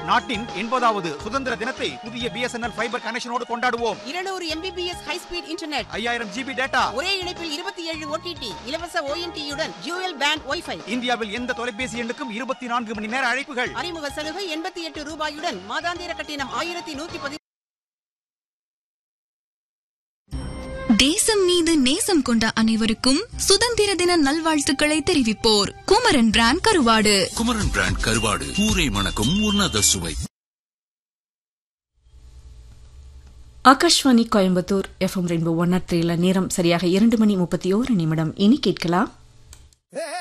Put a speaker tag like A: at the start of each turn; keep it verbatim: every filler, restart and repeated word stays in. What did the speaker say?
A: நாட்டின் எண்பதாவது சுதந்திர தினத்தை புதிய பிஎஸ்என்எல் ஃபைபர் கனெக்ஷனோடு கொண்டாடுவோம்.
B: இருநூறு எம்பிபிஎஸ் ஹை ஸ்பீட் இன்டர்நெட்,
A: ஐயாயிரம் ஜிபி டேட்டா,
B: ஒரே இணைப்பில் இருபத்தி ஏழு ஓடிடி, இலவச ஓஎன்டியுடன் டியூயல் பேண்ட் வைஃபை.
A: இந்தியாவில் எந்த தொலைபேசி எண்ணுக்கும் இருபத்தி நான்கு மணி நேர அழைப்புகள்.
B: அறிமுக சலுகை எண்பத்தி எட்டு ரூபாயுடன் மாதாந்திர கட்டணம் ஆயிரத்தி நூத்தி பதி.
C: தேசம் மீது நேசம் கொண்ட அனைவருக்கும் சுதந்திர தின நல்வாழ்த்துக்களை தெரிவிப்போர் குமரன் பிராண்ட் கருவாடு.
D: குமரன் பிராண்ட் கருவாடு ஊரை மணக்கும் உன்னத சுவை.
E: Akashvani Coimbatore FM rainbow one not த்ரீல நேரம் சரியாக இரண்டு மணி முப்பத்தி ஓரு நிமிடம். இனி கேட்கலாம்